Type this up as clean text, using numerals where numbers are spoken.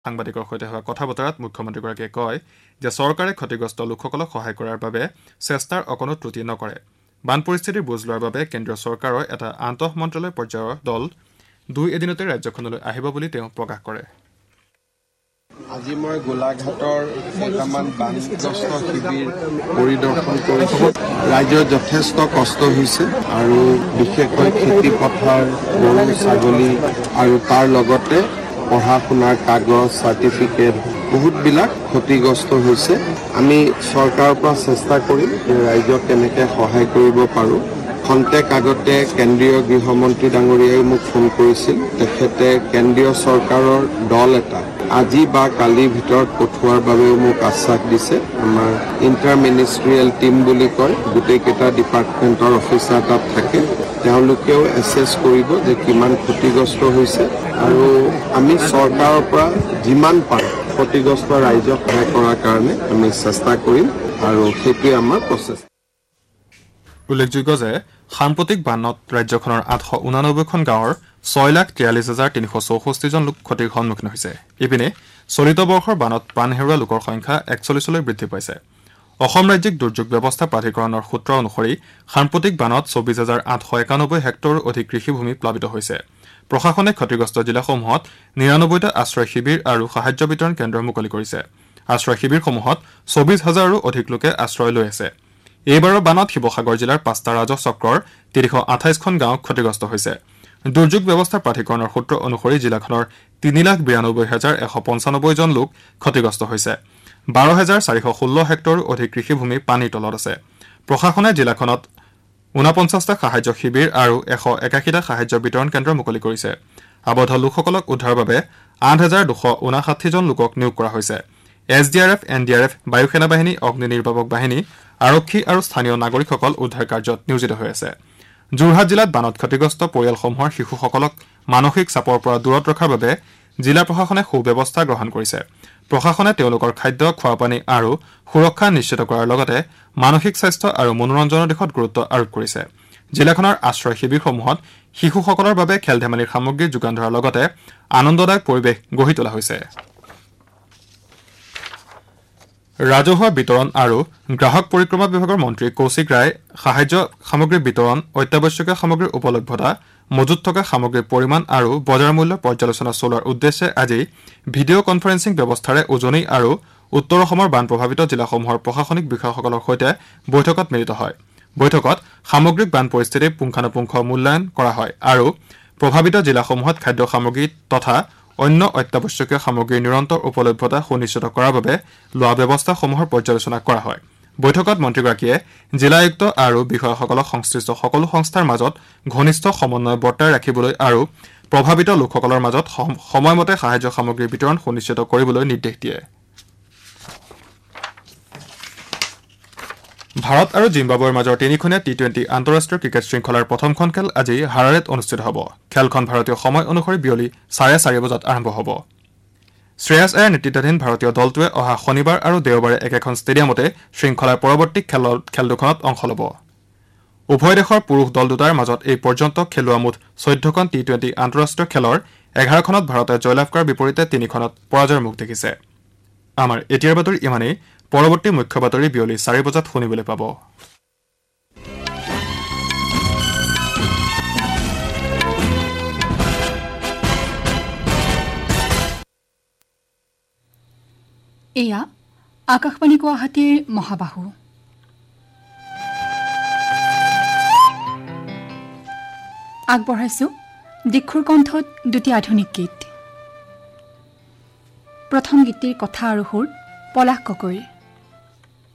সাংবাদিকৰ সৈতে হোৱা কথা বতৰাত মুখ্যমন্ত্ৰীগৰাকীয়ে কয় যে চৰকাৰে ক্ষতিগ্ৰস্ত লোকসকলক সহায় কৰাৰ বাবে চেষ্টাৰ অকণো ত্ৰুটি নকৰে। বান পৰিস্থিতিৰ বুজ লোৱাৰ বাবে কেন্দ্ৰীয় চৰকাৰৰ এটা আন্তঃ মন্ত্ৰালয় পৰ্যায়ৰ দল 2 এদিনতে ৰাজ্যখনলৈ আহিব বুলি তেওঁ প্ৰকাশ কৰে। আজি মই গোলাঘাটৰ কেইটামান বানগ্ৰস্ত শিবিৰ পৰিদৰ্শন কৰিছোঁ। ৰাজ্যৰ যথেষ্ট কষ্ট হৈছে আৰু বিশেষকৈ খেতি পথাৰ, গৰু ছাগলী আৰু তাৰ লগতে পঢ়া শুনাৰ কাগজ, চাৰ্টিফিকেট বহুতবিলাক ক্ষতিগ্ৰস্ত হৈছে। আমি চৰকাৰৰ পৰা চেষ্টা কৰিম যে ৰাইজক কেনেকৈ সহায় কৰিব পাৰোঁ। খন্তেক আগতে কেন্দ্ৰীয় গৃহমন্ত্ৰী ডাঙৰীয়াই মোক ফোন কৰিছিল। তেখেতে কেন্দ্ৰীয় চৰকাৰৰ দল এটা আজি বা কালিৰ ভিতৰত পঠোৱাৰ বাবেও মোক আশ্বাস দিছে। আমাৰ ইণ্টাৰ মিনিষ্ট্ৰিয়েল টীম বুলি কয়, গোটেইকেইটা ডিপাৰ্টমেণ্টৰ অফিচাৰ তাত থাকে। তেওঁলোকেও এছেছ কৰিব যে কিমান ক্ষতিগ্ৰস্ত হৈছে আৰু আমি চৰকাৰৰ পৰা যিমান পাৰোঁ ক্ষতিগ্ৰস্ত ৰাইজক সহায় কৰাৰ কাৰণে আমি চেষ্টা কৰিম আৰু সেইটোৱে আমাৰ প্ৰচেষ্টা। উল্লেখযোগ্য যে সাম্প্ৰতিক বানত ৰাজ্যখনৰ 889খন গাঁৱৰ 6,43,364 জন লোক ক্ষতিৰ সন্মুখীন হৈছে। ইপিনে চলিত বৰ্ষৰ বানত প্ৰাণ হেৰুওৱা লোকৰ সংখ্যা 41লৈ বৃদ্ধি পাইছে। অসম ৰাজ্যিক দুৰ্যোগ ব্যৱস্থা প্ৰাধিকৰণৰ সূত্ৰ অনুসৰি সাম্প্ৰতিক বানত 24,891 হেক্টৰ অধিক কৃষিভূমি প্লাবিত হৈছে। প্ৰশাসনে ক্ষতিগ্ৰস্ত জিলাসমূহত 99টা আশ্ৰয় শিবিৰ আৰু সাহায্য বিতৰণ কেন্দ্ৰ মুকলি কৰিছে। আশ্ৰয় শিবিৰসমূহত 24,000ৰো অধিক লোকে আশ্ৰয় লৈ আছে। এইবাৰৰ বানত শিৱসাগৰ জিলাৰ 5টা ৰাজহ চক্ৰৰ 328খন গাঁও ক্ষতিগ্ৰস্ত হৈছে। দুৰ্যোগ ব্যৱস্থা প্ৰাধিকৰণৰ সূত্ৰ অনুসৰি জিলাখনৰ 3,92,195 জন লোক ক্ষতিগ্ৰস্ত হৈছে। 12,416 হেক্টৰ অধিক কৃষিভূমি পানীৰ তলত আছে। প্ৰশাসনে জিলাখনত 49টা সাহায্য শিবিৰ আৰু 181টা সাহায্য বিতৰণ কেন্দ্ৰ মুকলি কৰিছে। আবদ্ধ লোকসকলক উদ্ধাৰৰ বাবে 8,259 জন লোকক নিয়োগ কৰা হৈছে। SDRF, NDRF, বায়ু সেনা বাহিনী, অগ্নি নিৰ্বাপক বাহিনী, আৰক্ষী আৰু স্থানীয় নাগৰিকসকল উদ্ধাৰ কাৰ্যত নিয়োজিত হৈ আছে। যোৰহাট জিলাত বানত ক্ষতিগ্ৰস্ত পৰিয়ালসমূহৰ শিশুসকলক মানসিক চাপৰ পৰা দূৰত ৰখাৰ বাবে জিলা প্ৰশাসনে সুব্যৱস্থা গ্ৰহণ কৰিছে। প্ৰশাসনে তেওঁলোকৰ খাদ্য, খোৱাপানী আৰু সুৰক্ষা নিশ্চিত কৰাৰ লগতে মানসিক স্বাস্থ্য আৰু মনোৰঞ্জনৰ দিশত গুৰুত্ব আৰোপ কৰিছে। জিলাখনৰ আশ্ৰয় শিবিৰসমূহত শিশুসকলৰ বাবে খেল ধেমালিৰ সামগ্ৰী যোগান ধৰাৰ লগতে আনন্দদায়ক পৰিৱেশ গঢ়ি তোলা হৈছে। ৰাজহুৱা বিতৰণ আৰু গ্ৰাহক পৰিক্ৰমা বিভাগৰ মন্ত্ৰী কৌশিক ৰায় সাহায্য সামগ্ৰীৰ বিতৰণ, অত্যাৱশ্যকীয় সামগ্ৰীৰ উপলব্ধতা, মজুত থকা সামগ্ৰীৰ পৰিমাণ আৰু বজাৰ মূল্য পৰ্যালোচনা চলোৱাৰ উদ্দেশ্যে আজি ভিডিঅ' কনফাৰেন্সিং ব্যৱস্থাৰে উজনি আৰু উত্তৰ অসমৰ বান প্ৰভাৱিত জিলাসমূহৰ প্ৰশাসনিক বিষয়াসকলৰ সৈতে বৈঠকত মিলিত হয়। বৈঠকত সামগ্ৰিক বান পৰিস্থিতিৰ পুংখানুপুংখ মূল্যায়ন কৰা হয় আৰু প্ৰভাৱিত জিলাসমূহত খাদ্য সামগ্ৰী তথা অন্য অত্যাৱশ্যকীয় সামগ্ৰীৰ নিৰন্তৰ উপলব্ধতা সুনিশ্চিত কৰাৰ বাবে লোৱা ব্যৱস্থাসমূহৰ পৰ্যালোচনা কৰা হয়। বৈঠকত মন্ত্ৰীগৰাকীয়ে জিলা আয়ুক্ত আৰু বিষয়াসকলক সংশ্লিষ্ট সকলো সংস্থাৰ মাজত ঘনিষ্ঠ সমন্বয় বৰ্তাই ৰাখিবলৈ আৰু প্ৰভাৱিত লোকসকলৰ মাজত সময়মতে সাহায্য সামগ্ৰীৰ বিতৰণ সুনিশ্চিত কৰিবলৈ নিৰ্দেশ দিয়ে। ভাৰত আৰু জিম্বাবৱেৰ মাজৰ 3খনীয়া T20 আন্তঃৰাষ্ট্ৰীয় ক্ৰিকেট শৃংখলাৰ প্ৰথমখন খেল আজি হাৰাৰেত অনুষ্ঠিত হ'ব। খেলখন ভাৰতীয় সময় অনুসৰি বিয়লি 4:30 বজাত আৰম্ভ হ'ব। শ্ৰেয়াছ আয়াৰ নেতৃত্বাধীন ভাৰতীয় দলটোৱে অহা শনিবাৰ আৰু দেওবাৰে একেখন ষ্টেডিয়ামতে শৃংখলাৰ পৰৱৰ্তী খেল দুখনত অংশ ল'ব। উভয় দেশৰ পুৰুষ দল দুটাৰ মাজত এই পৰ্যন্ত খেলোৱা মুঠ 14খন T20 আন্তঃৰাষ্ট্ৰীয় খেলৰ 11খনত ভাৰতে জয়লাভ কৰাৰ বিপৰীতে 3খনত পৰাজয়ৰ মুখ দেখিছে। আমাৰ এতিয়াৰ বাতৰি ইমানেই। পৰৱৰ্তী মুখ্য বাতৰি বিয়লি 4 বজাত শুনিবলৈ পাব। এয়া আকাশবাণী গুৱাহাটীৰ মহাবাহু। আগবঢ়াইছো দীক্ষুৰ কণ্ঠত দুটি আধুনিক গীত। প্ৰথম গীতটিৰ কথা আৰু সুৰ পলাশ গগৈৰ।